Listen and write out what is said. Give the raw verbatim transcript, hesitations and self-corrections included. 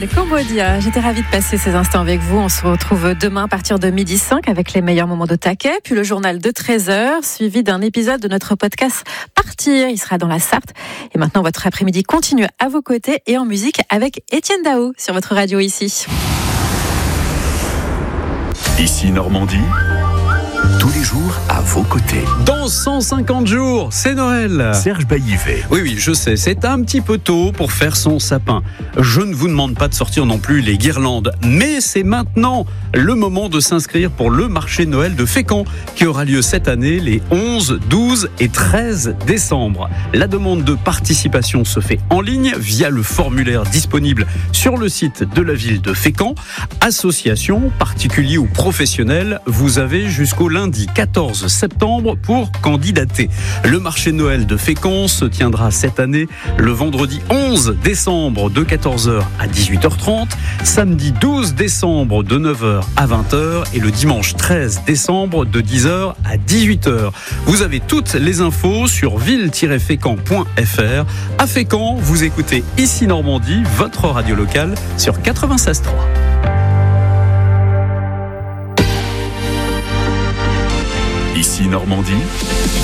Noël, Cambodia. J'étais ravie de passer ces instants avec vous. On se retrouve demain à partir de midi cinq avec les meilleurs moments de taquet, puis le journal de treize heures, suivi d'un épisode de notre podcast Partir. Il sera dans la Sarthe. Et maintenant, votre après-midi continue à vos côtés et en musique avec Étienne Dao sur votre radio ici. Ici Normandie, tous les jours à vos côtés. Dans cent cinquante jours, c'est Noël. Serge Baillivet. Oui, oui, je sais, c'est un petit peu tôt pour faire son sapin. Je ne vous demande pas de sortir non plus les guirlandes, mais c'est maintenant le moment de s'inscrire pour le marché Noël de Fécamp qui aura lieu cette année les onze, douze et treize décembre. La demande de participation se fait en ligne via le formulaire disponible sur le site de la ville de Fécamp. Association, particuliers ou professionnels, vous avez jusqu'au lundi quatorze septembre pour candidater. Le marché Noël de Fécamp se tiendra cette année le vendredi onze décembre de quatorze heures à dix-huit heures trente, samedi douze décembre de neuf heures à vingt heures et le dimanche treize décembre de dix heures à dix-huit heures. Vous avez toutes les infos sur ville tiret fécamp point f r. À Fécamp, vous écoutez Ici Normandie, votre radio locale sur quatre-vingt-seize trois. Ici Normandie,